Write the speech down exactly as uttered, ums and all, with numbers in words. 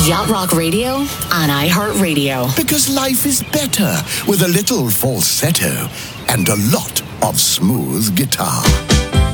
Yacht Rock Radio on iHeartRadio. Because life is better with a little falsetto and a lot of smooth guitar.